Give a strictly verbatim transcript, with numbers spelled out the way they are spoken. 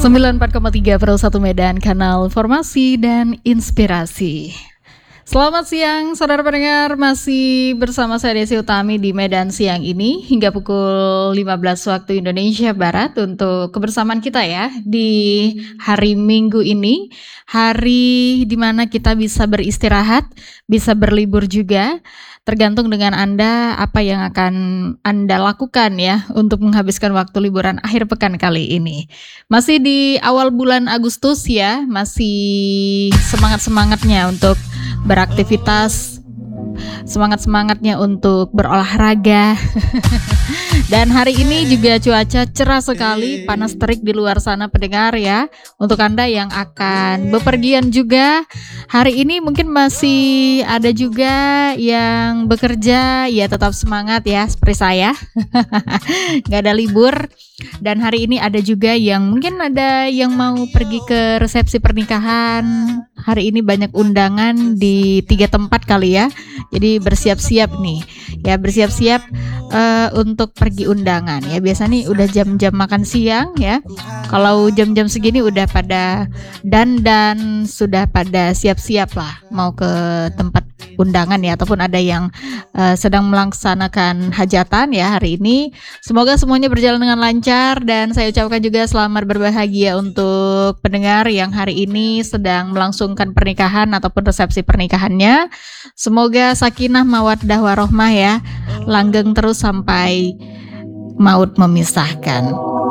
sembilan puluh empat koma tiga Pro satu Medan, kanal Formasi dan Inspirasi. Selamat siang saudara pendengar, masih bersama saya Desi Utami di Medan siang ini hingga pukul lima belas waktu Indonesia Barat untuk kebersamaan kita ya di hari Minggu ini, hari dimana kita bisa beristirahat, bisa berlibur juga, tergantung dengan Anda apa yang akan Anda lakukan ya untuk menghabiskan waktu liburan akhir pekan kali ini. Masih di awal bulan Agustus ya, masih semangat-semangatnya untuk beraktivitas, semangat-semangatnya untuk berolahraga. Dan hari ini juga cuaca cerah sekali, panas terik di luar sana pendengar ya. Untuk Anda yang akan bepergian juga, hari ini mungkin masih ada juga yang bekerja, ya tetap semangat ya seperti saya. Gak ada libur. Dan hari ini ada juga yang mungkin ada yang mau pergi ke resepsi pernikahan. Hari ini banyak undangan di tiga tempat kali ya. Jadi bersiap-siap nih. Ya bersiap-siap uh, untuk pergi undangan ya. Biasa nih udah jam-jam makan siang ya. Kalau jam-jam segini udah pada dandan, sudah pada siap-siap lah mau ke tempat undangan ya, ataupun ada yang uh, sedang melaksanakan hajatan ya hari ini. Semoga semuanya berjalan dengan lancar dan saya ucapkan juga selamat berbahagia untuk pendengar yang hari ini sedang melangsungkan pernikahan ataupun resepsi pernikahannya. Semoga sakinah mawaddah warohmah ya, langgeng terus sampai maut memisahkan.